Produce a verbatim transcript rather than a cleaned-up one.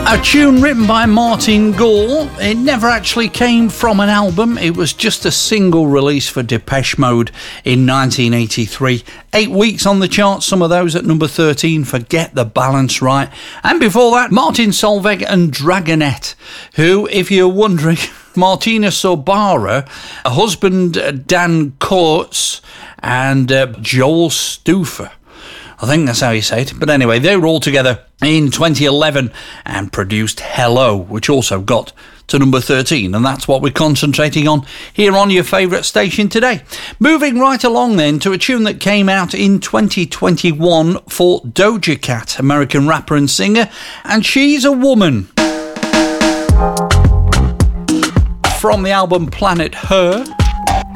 A tune written by Martin Gore. It never actually came from an album. It was just a single release for Depeche Mode in nineteen eighty-three. Eight weeks on the charts, some of those at number thirteen for Get the Balance Right. And before that, Martin Solveig and Dragonette, who, if you're wondering, Martina Sorbara, husband Dan Coates, and uh, Joel Stufer. I think that's how you say it. But anyway, they were all together in twenty eleven and produced Hello, which also got to number thirteen. And that's what we're concentrating on here on your favourite station today. Moving right along then to a tune that came out in twenty twenty-one for Doja Cat, American rapper and singer. And she's a woman. From the album Planet Her.